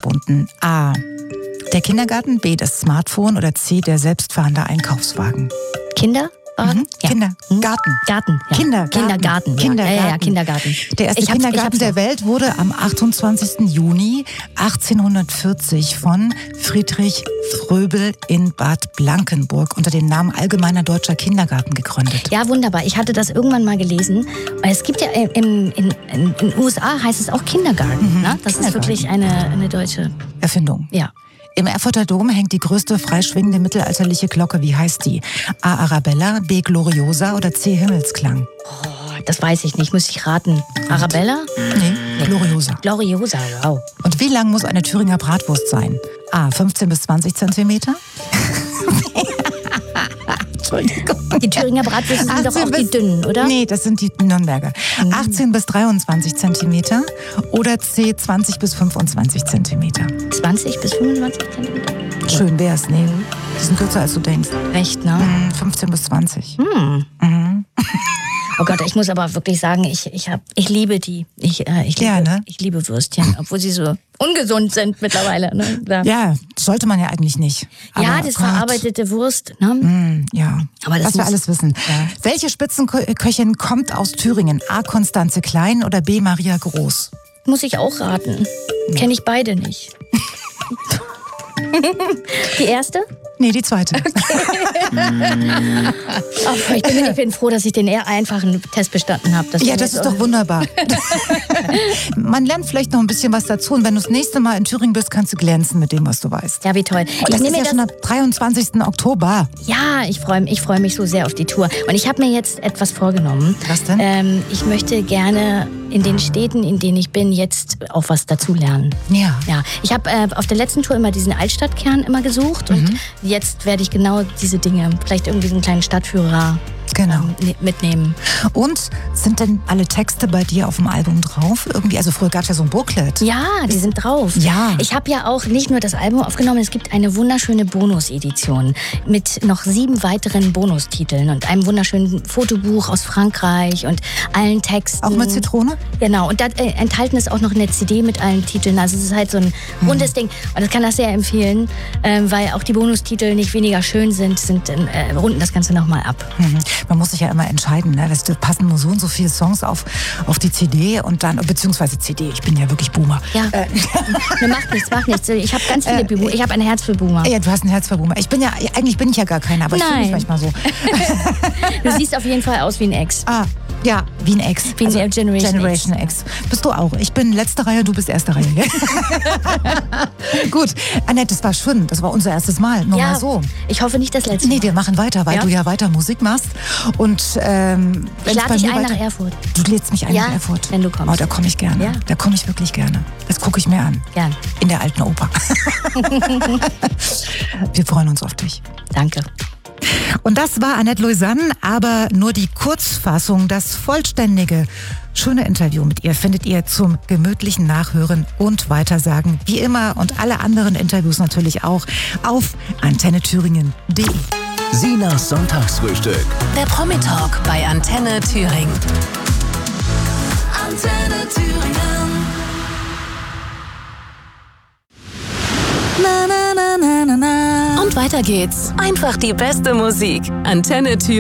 verbunden? A. Der Kindergarten, B. das Smartphone oder C. der selbstfahrende Einkaufswagen? Kindergarten? Ja. Kindergarten. Garten. Ja. Kindergarten. Ja, Kindergarten. Der erste Kindergarten der Welt wurde am 28. Juni 1840 von Friedrich Fröbel in Bad Blankenburg unter dem Namen Allgemeiner Deutscher Kindergarten gegründet. Ja, wunderbar. Ich hatte das irgendwann mal gelesen. Es gibt ja in den USA heißt es auch Kindergarten. Ne? Das ist wirklich eine deutsche Erfindung. Ja. Im Erfurter Dom hängt die größte freischwingende mittelalterliche Glocke. Wie heißt die? A. Arabella, B. Gloriosa oder C. Himmelsklang? Oh, das weiß ich nicht. Muss ich raten. Arabella? Nee, Gloriosa. Gloriosa, wow. Und wie lang muss eine Thüringer Bratwurst sein? A. 15 bis 20 Zentimeter? Entschuldigung. Die Thüringer Bratwürste sind doch auch die dünnen, oder? Nee, das sind die Nürnberger. 18 bis 23 Zentimeter oder C. 20 bis 25 Zentimeter? 20 bis 25 Zentimeter? Schön wär's, nee. Die sind kürzer, als du denkst. Recht, ne? 15 bis 20. Oh Gott, ich muss aber wirklich sagen, ich liebe die. Ich liebe Würstchen, obwohl sie so ungesund sind mittlerweile. Ne? Ja, sollte man ja eigentlich nicht. Ja, das verarbeitete Wurst. Ne? Ja, aber das was wir alles wissen. Ja. Welche Spitzenköchin kommt aus Thüringen? A. Konstanze Klein oder B. Maria Groß? Muss ich auch raten. Kenne ich beide nicht. Die erste? Nee, die zweite. Ich bin froh, dass ich den eher einfachen Test bestanden habe. Ja, das ist doch wunderbar. Man lernt vielleicht noch ein bisschen was dazu und wenn du das nächste Mal in Thüringen bist, kannst du glänzen mit dem, was du weißt. Ja, wie toll. Und das ist ja schon am 23. Oktober. Ja, ich freue mich so sehr auf die Tour. Und ich habe mir jetzt etwas vorgenommen. Was denn? Ich möchte gerne in den Städten, in denen ich bin, jetzt auch was dazulernen. Ja. Ich habe auf der letzten Tour immer diesen Altstadtkern immer gesucht und jetzt werde ich genau diese Dinge, vielleicht irgendwie so einen kleinen Stadtführer mitnehmen. Und sind denn alle Texte bei dir auf dem Album drauf? Irgendwie, also früher gab es ja so ein Booklet. Ja, die sind drauf. Ja. Ich habe ja auch nicht nur das Album aufgenommen, es gibt eine wunderschöne Bonusedition mit noch 7 weiteren Bonustiteln und einem wunderschönen Fotobuch aus Frankreich und allen Texten. Auch mit Zitrone? Genau, und da enthalten ist auch noch eine CD mit allen Titeln. Also es ist halt so ein rundes Ding. Und ich kann das sehr empfehlen, weil auch die Bonustitel nicht weniger schön sind, runden das Ganze nochmal ab. Man muss sich ja immer entscheiden, ne? Da passen nur so und so viele Songs auf die CD und dann, beziehungsweise CD, ich bin ja wirklich Boomer. Ja, macht nichts. Ich habe ganz viele Boomer. Ich habe ein Herz für Boomer. Ja, du hast ein Herz für Boomer. Eigentlich bin ich ja gar keiner, aber ich fühle mich manchmal so. Du siehst auf jeden Fall aus wie ein Ex. Ja, wie ein Ex. Wie ein Generation X. Bist du auch. Ich bin letzte Reihe, du bist erste Reihe. Gut, Annette, das war schön. Das war unser erstes Mal. Nur mal so. Ich hoffe nicht das letzte Mal. Nee, wir machen weiter, weil du ja weiter Musik machst. Und ich lade dich ein nach Erfurt. Du lädst mich ein nach Erfurt? Wenn du kommst. Oh, da komme ich gerne. Ja. Da komme ich wirklich gerne. Das gucke ich mir an. Gern. In der alten Oper. Wir freuen uns auf dich. Danke. Und das war Annette Lausanne, aber nur die Kurzfassung, das vollständige, schöne Interview mit ihr findet ihr zum gemütlichen Nachhören und Weitersagen, wie immer und alle anderen Interviews natürlich auch auf antennethüringen.de. Sinas Sonntagsfrühstück. Der Promi-Talk bei Antenne Thüringen. Antenne Thüringen. Na, na, na, na, na, na. Und weiter geht's. Einfach die beste Musik. Antenne Thüringen.